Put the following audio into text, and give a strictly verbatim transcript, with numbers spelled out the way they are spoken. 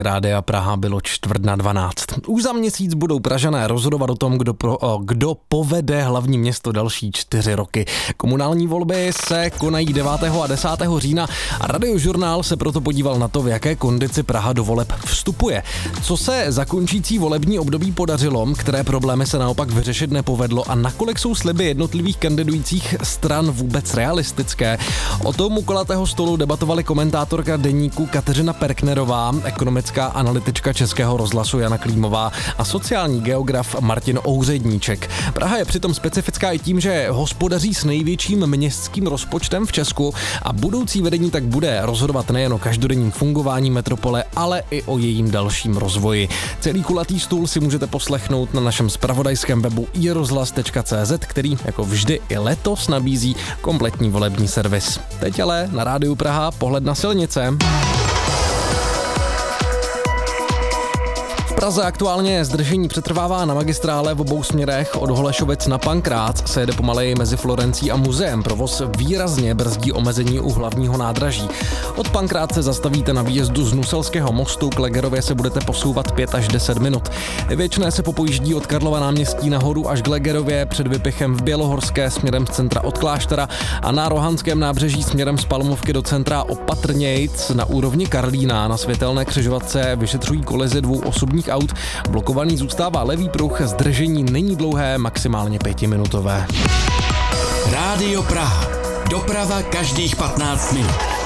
Rádia Praha bylo čtvrt na dvanáct. Už za měsíc budou Pražané rozhodovat o tom, kdo, pro, o, kdo povede hlavní město další čtyři roky. Komunální volby se konají devátého a desátého října a Radiožurnál se proto podíval na to, v jaké kondici Praha do voleb vstupuje. Co se za končící volební období podařilo, které problémy se naopak vyřešit nepovedlo a nakolik jsou sliby jednotlivých kandidujících stran vůbec realistické. O tom u kulatého stolu debatovali komentátorka deníku Kateřina Perknerová, ekonomická analytička Českého rozhlasu Jana Klímová a sociální geograf Martin Ouředníček. Praha je přitom specifická i tím, že hospodaří s největším městským rozpočtem v Česku a budoucí vedení tak bude rozhodovat nejen o každodenním fungování metropole, ale i o jejím dalším rozvoji. Celý kulatý stůl si můžete poslechnout na našem zpravodajském webu i rozhlas tečka cé zet, který jako vždy i letos nabízí kompletní volební servis. Teď ale na Rádiu Praha pohled na silnice. V Praze aktuálně zdržení přetrvává na magistrále v obou směrech. Od Holešovic na Pankrác se jede pomaleji mezi Florencí a muzeem. Provoz výrazně brzdí omezení u hlavního nádraží. Od Pankrác se zastavíte na výjezdu z Nuselského mostu, k Legerově se budete posouvat pět až deset minut. Věčné se popojíždí od Karlova náměstí nahoru až k Legerově, před Vypichem v Bělohorské směrem z centra od Kláštera a na Rohanském nábřeží směrem z Palmovky do centra opatrnějc na úrovni Karlína. Na světelné křižovatce vyšetřují kolizi dvou osobních aut. Blokovaný zůstává levý pruh, zdržení není dlouhé, maximálně pětiminutové. Rádio Praha. Doprava každých patnáct minut.